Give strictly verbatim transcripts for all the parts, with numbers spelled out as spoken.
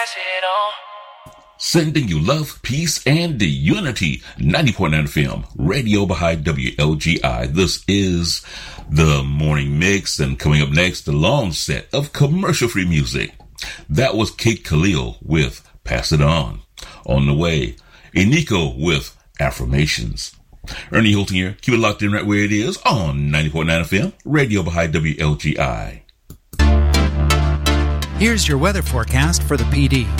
pass it on. Sending you love, peace, and the unity. ninety point nine F M, Radio Baha'i W L G I. This is the Morning Mix, and coming up next, the long set of commercial-free music. That was Kid Khalil with Pass It On. On the way, Eniko with Affirmations. Ernie Hilton here. Keep it locked in right where it is on ninety point nine F M, Radio Baha'i W L G I. Here's your weather forecast for the P D.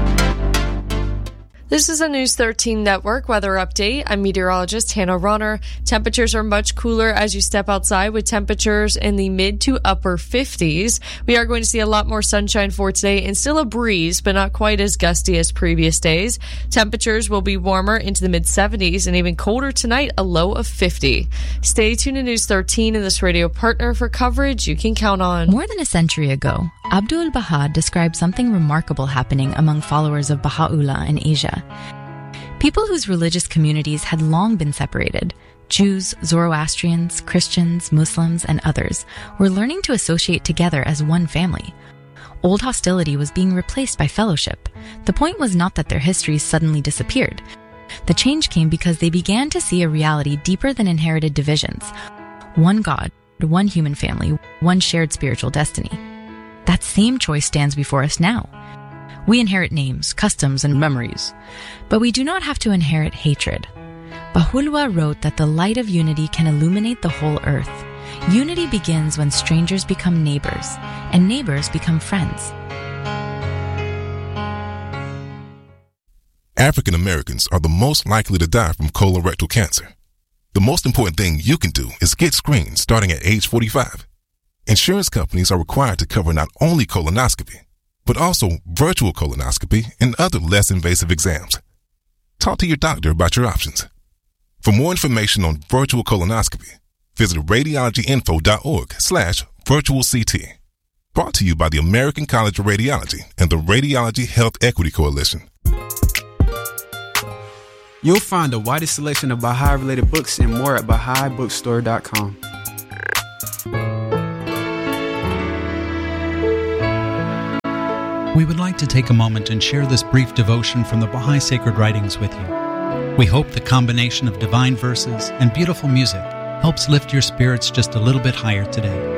This is a News thirteen Network weather update. I'm meteorologist Hannah Ronner. Temperatures are much cooler as you step outside, with temperatures in the mid to upper fifties. We are going to see a lot more sunshine for today and still a breeze, but not quite as gusty as previous days. Temperatures will be warmer into the mid seventies and even colder tonight, a low of fifty. Stay tuned to News thirteen and this radio partner for coverage you can count on. More than a century ago, Abdul Baha described something remarkable happening among followers of Baha'u'llah in Asia. People whose religious communities had long been separated, Jews, Zoroastrians, Christians, Muslims, and others, were learning to associate together as one family. Old hostility was being replaced by fellowship. The point was not that their histories suddenly disappeared. The change came because they began to see a reality deeper than inherited divisions. One God, one human family, one shared spiritual destiny. That same choice stands before us now. We inherit names, customs, and memories, but we do not have to inherit hatred. Baha'u'llah wrote that the light of unity can illuminate the whole earth. Unity begins when strangers become neighbors, and neighbors become friends. African Americans are the most likely to die from colorectal cancer. The most important thing you can do is get screened starting at age forty-five. Insurance companies are required to cover not only colonoscopy, but also virtual colonoscopy and other less invasive exams. Talk to your doctor about your options. For more information on virtual colonoscopy, visit radiologyinfo.org slash virtual CT. Brought to you by the American College of Radiology and the Radiology Health Equity Coalition. You'll find the widest selection of Baha'i-related books and more at Baha'i Bookstore dot com. We would like to take a moment and share this brief devotion from the Baha'i Sacred Writings with you. We hope the combination of divine verses and beautiful music helps lift your spirits just a little bit higher today.